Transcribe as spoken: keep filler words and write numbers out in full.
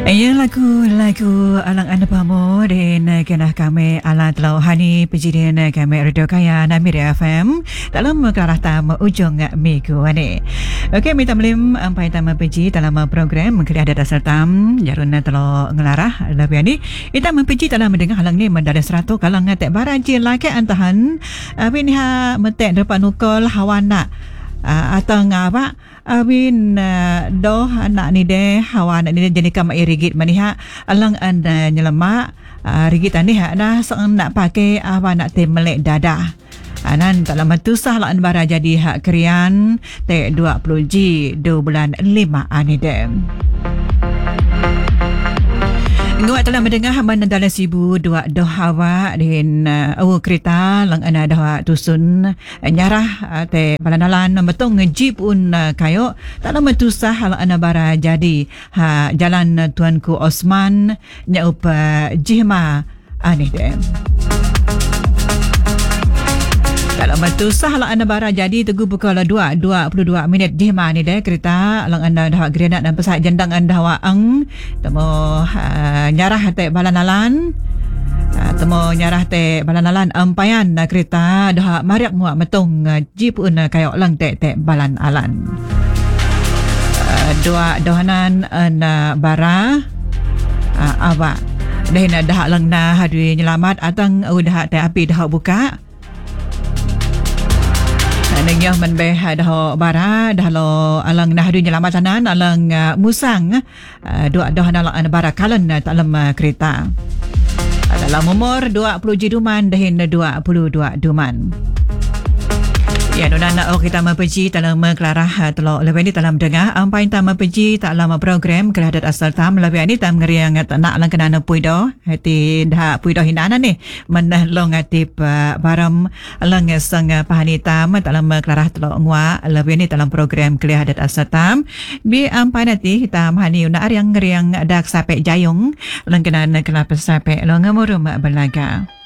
Ayo lagu-lagu alang anda pamo din kena kami ala telau hani pejadian kami Radio Kaya Namir F M dalam kerah tam ujung minggu ni. Okey, minta melim ampai tam peji dalam program kerja ada dasar tam jaruna telau ngelarah lebih ni. Kita mempeji dalam mendengar halang ni mendadak seratus kalang tek baraji laki antahan abin ha metek depan ukol hawana atau ngapa Awin uh, doh anak ni deh hawa anak ni deh jadi kam irigit maniha alang anda nyelama uh, rigit ani ha nah seang nak pakai apa nak te melek dada anan tak lama tu sah lah bara jadi hak krian te dua puluh G dua bulan lima ani deh. Ngawak telah mendengar haman dalam sibu dua dohawa din awu kereta lang ana dah tusun nyarah te balanalan betong jeep un kayo tak lama tu sah hal ana bara jadi ha jalan tuanku Osman nyaup jihma ani de kalau matu sah lah anda bara jadi teguh pukul dua dua puluh dua minit jihma ni deh kereta lang anda dah grenat dan pesat jendang anda waang temu uh, nyarah te balanalan uh, temu nyarah te balanalan ampayan uh, kereta dah mariak muak metong uh, jeep un uh, kayak lang te te balanalan uh, dua dohanan anda bara uh, awak dah dah lang na hadui nyelamat atang udah te api dah buka Nengyoh menbeh dah bara dah lo alang nah du nyelamatanan alang uh, musang uh, dua dah alang bara kalan uh, dalam uh, kereta dalam umur dua puluh jiduman dahin dua puluh dua duman. Ya, nuna nak kita mempeji dalam kelarah telok lebih ni dalam dengar ampai tam mempeji tak lama program keradat asal tam lebih ni tam ngeriang tak nak lang kena puido hati dah puido hinana ni menah long atip baram lang sang pahani tam dalam kelarah telok ngwa lebih ni dalam program keradat asal tam bi ampai nanti kita hani una yang ngeriang dak sampai jayung lang kena kena sampai long ngamurum belaga.